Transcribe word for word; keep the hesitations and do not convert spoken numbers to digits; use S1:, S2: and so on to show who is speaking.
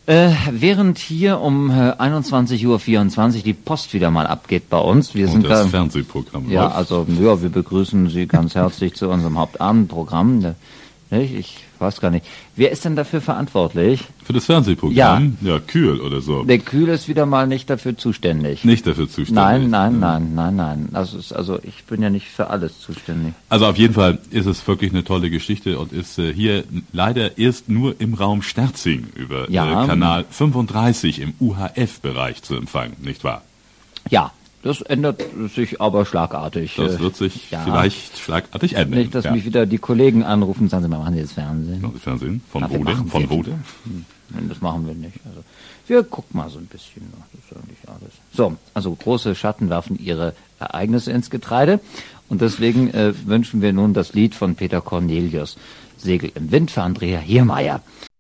S1: Äh, während hier um äh, einundzwanzig Uhr vierundzwanzig die Post wieder mal abgeht bei uns. Wir
S2: Und
S1: sind
S2: das
S1: da,
S2: Fernsehprogramm.
S1: ja,
S2: läuft.
S1: also ja, wir begrüßen Sie ganz herzlich zu unserem Hauptabendprogramm. Ne, nicht? Ich weiß gar nicht. Wer ist denn dafür verantwortlich?
S2: Für das Fernsehprogramm? Ja. Ja, Kühl oder so.
S1: Der Kühl ist wieder mal nicht dafür zuständig.
S2: Nicht dafür zuständig.
S1: Nein, nein, nein, nein, nein. Also, ist, also ich bin ja nicht für alles zuständig.
S2: Also auf jeden Fall ist es wirklich eine tolle Geschichte und ist äh, hier leider erst nur im Raum Sterzing über
S1: Ja.
S2: äh, Kanal fünfunddreißig im U H F-Bereich zu empfangen, nicht wahr?
S1: Ja, das ändert sich aber schlagartig.
S2: Das
S1: Äh,
S2: wird sich
S1: ja.
S2: vielleicht schlagartig ändern.
S1: Nicht, dass
S2: ja.
S1: mich wieder die Kollegen anrufen und sagen, Sie mal, machen Sie jetzt Fernsehen?
S2: Machen Sie Fernsehen? Von
S1: Na, wir
S2: wo denn?
S1: machen
S2: Von
S1: wir
S2: wo
S1: nicht.
S2: denn?
S1: Nein, das machen wir nicht. Also, wir gucken mal so ein bisschen. Das ist ja nicht alles. So, also große Schatten werfen ihre Ereignisse ins Getreide. Und deswegen äh, wünschen wir nun das Lied von Peter Cornelius, Segel im Wind, für Andrea Hiermeier.